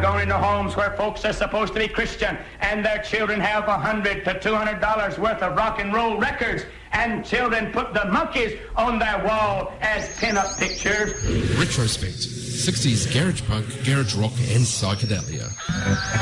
gone into homes where folks are supposed to be Christian and their children have $100 to $200 worth of rock and roll records, and children put the Monkees on their wall as pin-up pictures. Retrospect. 60s garage punk, garage rock and psychedelia.